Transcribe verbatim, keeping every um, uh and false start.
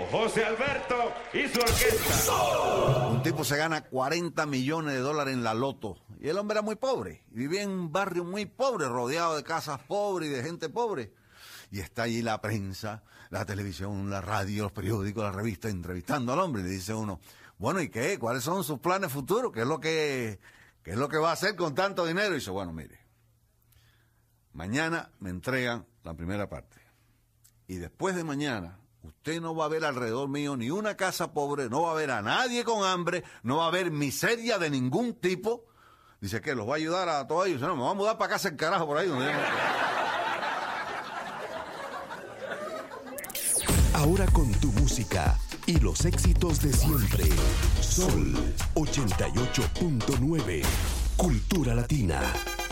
José Alberto y su orquesta. Un tipo se gana cuarenta millones de dólares en la loto. Y el hombre era muy pobre. Y vivía en un barrio muy pobre, rodeado de casas pobres y de gente pobre. Y está allí la prensa, la televisión, la radio, los periódicos, las revistas, entrevistando al hombre. Y le dice uno, bueno, ¿y qué? ¿Cuáles son sus planes futuros? ¿Qué es lo que, qué es lo que va a hacer con tanto dinero? Y dice, bueno, mire, mañana me entregan la primera parte. Y después de mañana, usted no va a ver alrededor mío ni una casa pobre, no va a ver a nadie con hambre, no va a haber miseria de ningún tipo. Dice, ¿qué? ¿Los va a ayudar a todos ellos? Dice, no, me voy a mudar para casa en carajo por ahí. Donde yo... Ahora con tu música y los éxitos de siempre. Sol ochenta y ocho punto nueve. Cultura Latina.